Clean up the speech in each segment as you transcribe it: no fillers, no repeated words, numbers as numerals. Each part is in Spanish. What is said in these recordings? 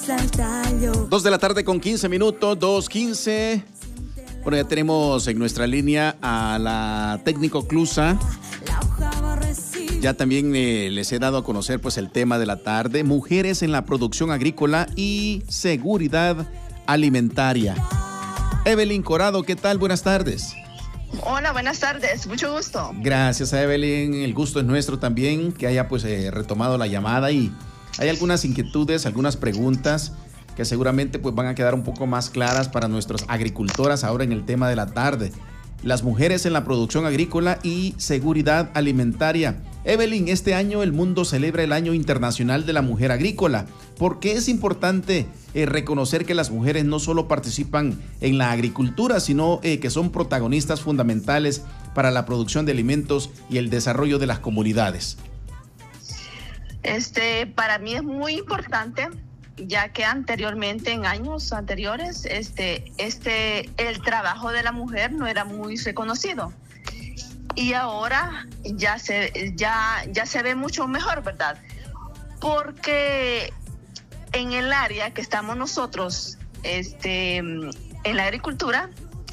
2 de la tarde con 15 minutos, 2:15. Bueno, ya tenemos en nuestra línea a la técnico Clusa. Ya también les he dado a conocer pues el tema de la tarde, mujeres en la producción agrícola y seguridad alimentaria. Evelyn Corado, ¿qué tal? Buenas tardes. Hola, buenas tardes, mucho gusto. Gracias a Evelyn, el gusto es nuestro también, que haya pues retomado la llamada, y hay algunas inquietudes, algunas preguntas que seguramente pues van a quedar un poco más claras para nuestras agricultoras ahora en el tema de la tarde. Las mujeres en la producción agrícola y seguridad alimentaria. Evelyn, este año el mundo celebra el Año Internacional de la Mujer Agrícola. ¿Por qué es importante reconocer que las mujeres no solo participan en la agricultura, sino que son protagonistas fundamentales para la producción de alimentos y el desarrollo de las comunidades? Para mí es muy importante, ya que anteriormente, en años anteriores, el trabajo de la mujer no era muy reconocido. Y ahora ya se ve mucho mejor, ¿verdad? Porque en el área que estamos nosotros, en la agricultura,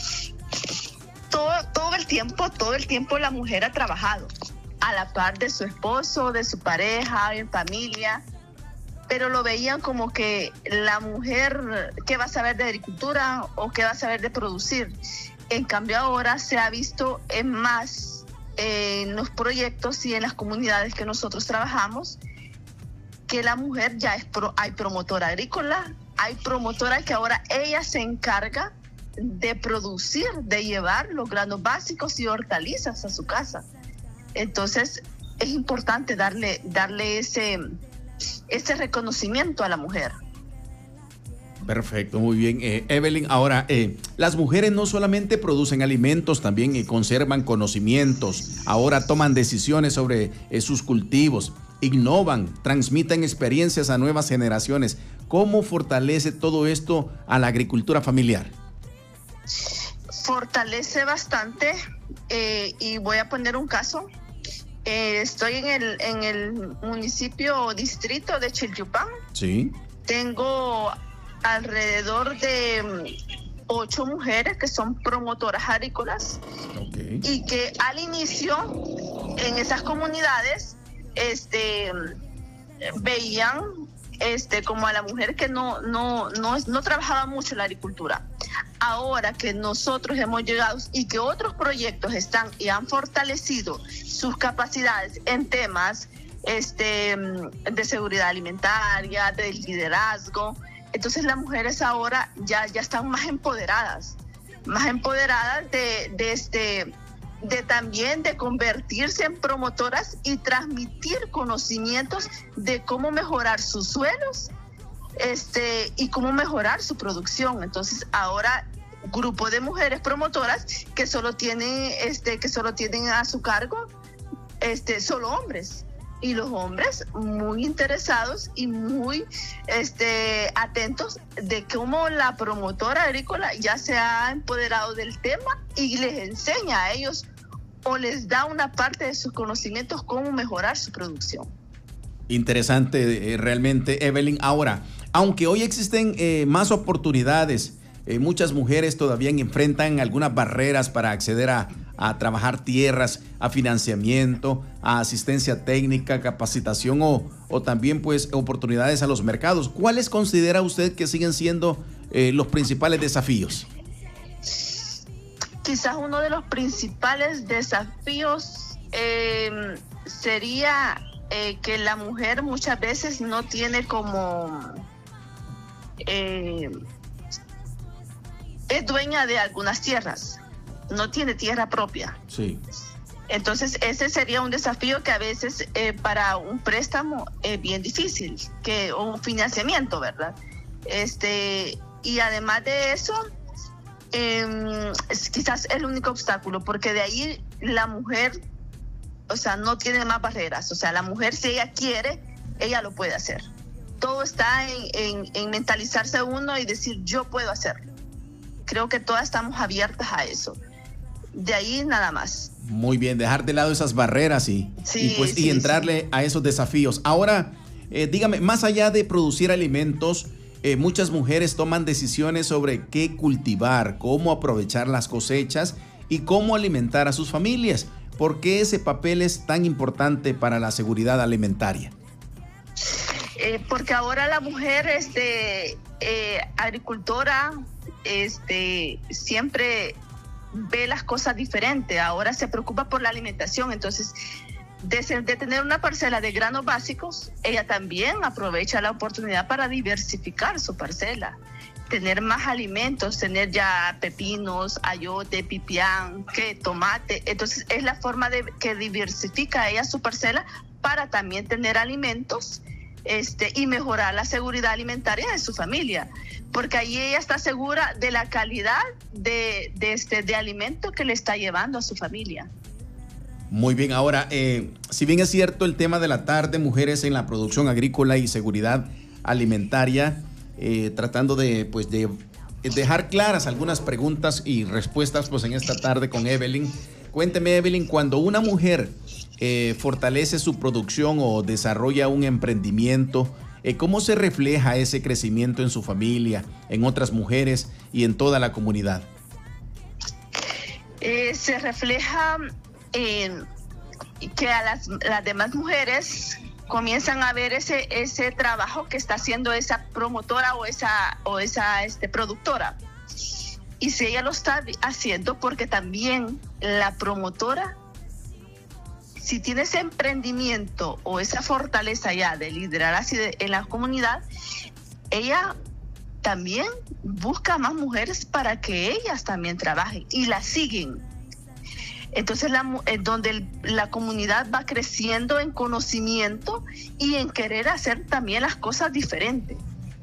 todo el tiempo la mujer ha trabajado a la par de su esposo, de su pareja, en familia, pero lo veían como que la mujer, ¿qué va a saber de agricultura o qué va a saber de producir? En cambio ahora se ha visto más en los proyectos y en las comunidades que nosotros trabajamos, que la mujer ya hay promotora agrícola, hay promotora que ahora ella se encarga de producir, de llevar los granos básicos y hortalizas a su casa. Entonces es importante darle ese reconocimiento a la mujer. Perfecto, muy bien. Evelyn, ahora, las mujeres no solamente producen alimentos, también conservan conocimientos, ahora toman decisiones sobre sus cultivos, innovan, transmiten experiencias a nuevas generaciones. ¿Cómo fortalece todo esto a la agricultura familiar? Fortalece bastante, y voy a poner un caso. Estoy en el municipio o distrito de Chiltepán. Sí. Tengo alrededor de 8 mujeres que son promotoras agrícolas. Okay. Y que al inicio en esas comunidades veían como a la mujer que no trabajaba mucho en la agricultura. Ahora que nosotros hemos llegado y que otros proyectos están y han fortalecido sus capacidades en temas de seguridad alimentaria, de liderazgo, entonces las mujeres ahora ya están más empoderadas de también de convertirse en promotoras y transmitir conocimientos de cómo mejorar sus suelos y cómo mejorar su producción. Entonces ahora grupo de mujeres promotoras que solo tienen a su cargo solo hombres, y los hombres muy interesados y muy atentos de cómo la promotora agrícola ya se ha empoderado del tema y les enseña a ellos o les da una parte de sus conocimientos cómo mejorar su producción. Interesante realmente, Evelyn. Ahora, aunque hoy existen más oportunidades, muchas mujeres todavía enfrentan algunas barreras para acceder a trabajar tierras, a financiamiento, a asistencia técnica, capacitación o también pues oportunidades a los mercados. ¿Cuáles considera usted que siguen siendo los principales desafíos? Quizás uno de los principales desafíos sería que la mujer muchas veces no tiene es dueña de algunas tierras, no tiene tierra propia. Sí. Entonces ese sería un desafío que a veces para un préstamo es bien difícil, o un financiamiento, ¿verdad? Y además de eso, es quizás el único obstáculo, porque de ahí la mujer, no tiene más barreras. La mujer, si ella quiere, ella lo puede hacer. Todo está en mentalizarse uno y decir, yo puedo hacerlo. Creo que todas estamos abiertas a eso. De ahí nada más. Muy bien, dejar de lado esas barreras y entrarle a esos desafíos. Ahora, dígame, más allá de producir alimentos, muchas mujeres toman decisiones sobre qué cultivar, cómo aprovechar las cosechas y cómo alimentar a sus familias. ¿Por qué ese papel es tan importante para la seguridad alimentaria? Porque ahora la mujer agricultora siempre ve las cosas diferentes. Ahora se preocupa por la alimentación. Entonces, de tener una parcela de granos básicos, ella también aprovecha la oportunidad para diversificar su parcela, tener más alimentos, tener ya pepinos, ayote, pipián, tomate. Entonces es la forma que diversifica ella su parcela para también tener alimentos y mejorar la seguridad alimentaria de su familia, porque ahí ella está segura de la calidad de alimento que le está llevando a su familia. Muy bien, ahora, si bien es cierto el tema de la tarde, mujeres en la producción agrícola y seguridad alimentaria, tratando de dejar claras algunas preguntas y respuestas pues en esta tarde con Evelyn. Cuénteme, Evelyn, cuando una mujer fortalece su producción o desarrolla un emprendimiento, ¿cómo se refleja ese crecimiento en su familia, en otras mujeres y en toda la comunidad? Se refleja que a las demás mujeres comienzan a ver ese trabajo que está haciendo esa promotora o esa productora. Y si ella lo está haciendo, porque también la promotora, si tiene ese emprendimiento o esa fortaleza ya de liderar así en la comunidad, ella también busca más mujeres para que ellas también trabajen y la siguen. Entonces, donde la comunidad va creciendo en conocimiento y en querer hacer también las cosas diferentes.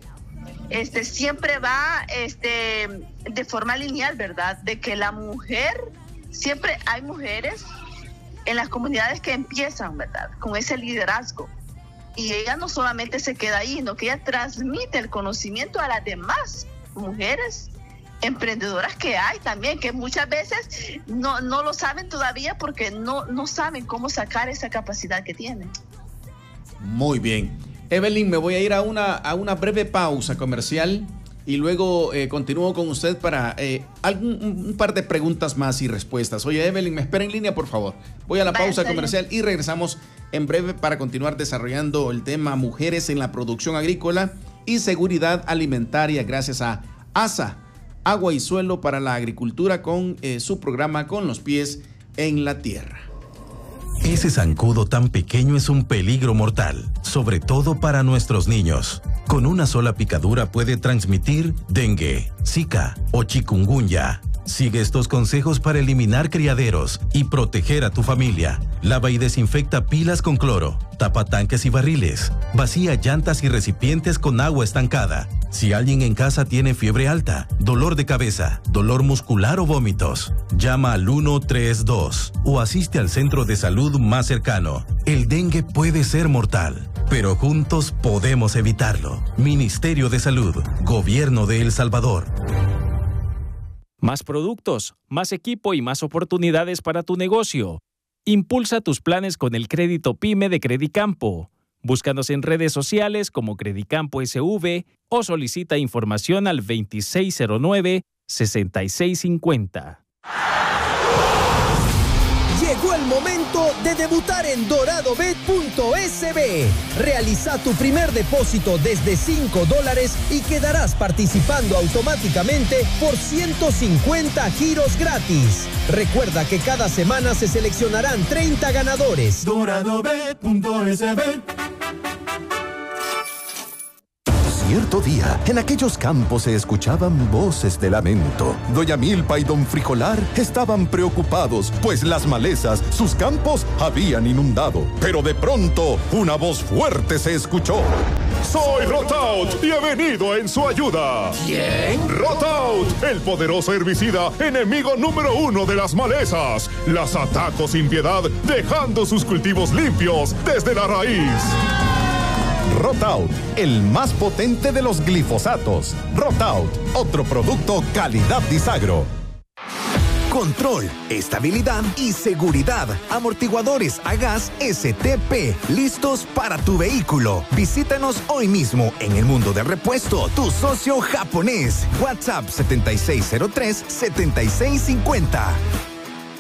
Siempre va de forma lineal, ¿verdad? De que la mujer, siempre hay mujeres en las comunidades que empiezan, ¿verdad? Con ese liderazgo. Y ella no solamente se queda ahí, sino que ella transmite el conocimiento a las demás mujeres emprendedoras que hay también, que muchas veces no lo saben todavía porque no saben cómo sacar esa capacidad que tienen. Muy bien. Evelyn, me voy a ir a una breve pausa comercial y luego continúo con usted para un par de preguntas más y respuestas. Oye, Evelyn, me espera en línea, por favor. Voy a la pausa comercial y regresamos en breve para continuar desarrollando el tema mujeres en la producción agrícola y seguridad alimentaria gracias a ASA, Agua y Suelo para la Agricultura, con su programa Con los Pies en la Tierra. Ese zancudo tan pequeño es un peligro mortal, sobre todo para nuestros niños. Con una sola picadura puede transmitir dengue, zika o chikungunya. Sigue estos consejos para eliminar criaderos y proteger a tu familia. Lava y desinfecta pilas con cloro. Tapa tanques y barriles. Vacía llantas y recipientes con agua estancada. Si alguien en casa tiene fiebre alta, dolor de cabeza, dolor muscular o vómitos, llama al 132 o asiste al centro de salud más cercano. El dengue puede ser mortal, pero juntos podemos evitarlo. Ministerio de Salud, Gobierno de El Salvador. Más productos, más equipo y más oportunidades para tu negocio. Impulsa tus planes con el crédito PYME de Credicampo. Búscanos en redes sociales como Credicampo SV o solicita información al 2609-6650. Llegó el momento de debutar en doradobet.sb. Realiza tu primer depósito desde $5 y quedarás participando automáticamente por 150 giros gratis. Recuerda que cada semana se seleccionarán 30 ganadores. doradobet.sb. Cierto día, en aquellos campos se escuchaban voces de lamento. Doña Milpa y Don Frijolar estaban preocupados, pues las malezas sus campos habían inundado. Pero de pronto, una voz fuerte se escuchó. Soy Rotaut y he venido en su ayuda. ¿Quién? Rotaut, el poderoso herbicida, enemigo número 1 de las malezas. Las ataco sin piedad, dejando sus cultivos limpios desde la raíz. Rotaut, el más potente de los glifosatos. Rotaut, otro producto calidad Disagro. control, estabilidad y seguridad. Amortiguadores a gas STP, listos para tu vehículo. Visítanos hoy mismo en El Mundo del Repuesto, tu socio japonés. WhatsApp 7603-7650.